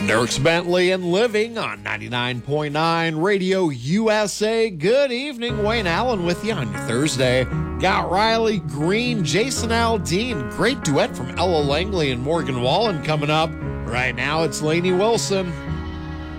Dirks Bentley and Living on 99.9 Radio USA. Good evening, Wayne Allen with you on your Thursday. Got Riley Green, Jason Aldean, great duet from Ella Langley and Morgan Wallen coming up. Right now it's Lainey Wilson.